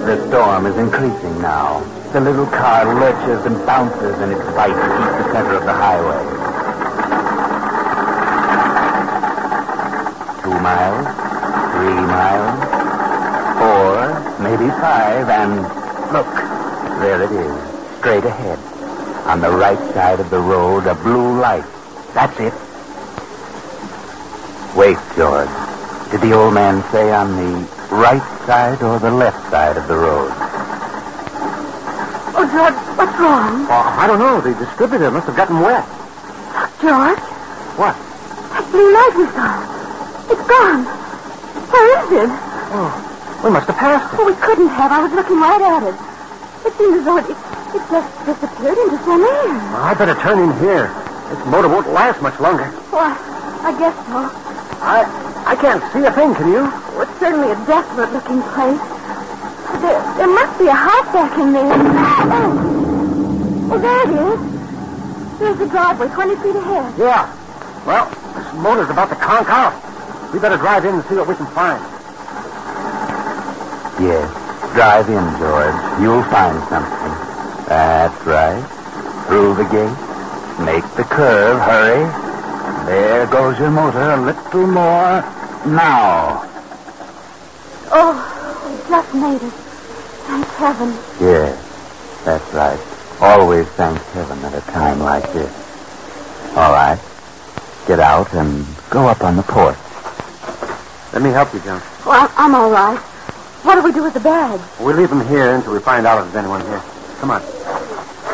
The storm is increasing now. The little car lurches and bounces in its fight to keep the center of the highway. 2 miles, 3 miles, 4, maybe 5, and look, there it is, straight ahead. On the right side of the road, a blue light. That's it. Wait, George. Did the old man say on the right side or the left side of the road? Oh, George, what's wrong? I don't know. The distributor must have gotten wet. George? What? That blue light we saw. It's gone. Where is it? Oh, we must have passed it. Oh, we couldn't have. I was looking right at it. It seemed as though it just disappeared into thin air. Well, I better turn in here. This motor won't last much longer. Well, I guess so. I can't see a thing, can you? Oh, it's certainly a desolate-looking place. There must be a house back in there. Oh, there it is. There's the driveway, 20 feet ahead. Yeah. Well, this motor's about to conk out. We better drive in and see what we can find. Yes, drive in, George. You'll find something. That's right. Through the gate. Make the curve. Hurry. There goes your motor. A little more. Now. Oh, we just made it. Thank heaven. Yes, that's right. Always thank heaven at a time like this. All right. Get out and go up on the porch. Let me help you, John. Well, I'm all right. What do we do with the bags? We'll leave them here until we find out if there's anyone here. Come on.